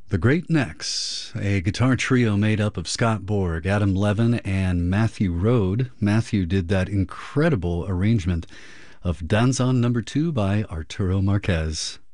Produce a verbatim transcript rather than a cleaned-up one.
The Great Necks, a guitar trio made up of Scott Borg, Adam Levin, and Matthew Rode. Matthew did that incredible arrangement of Danzon Number Two by Arturo Marquez.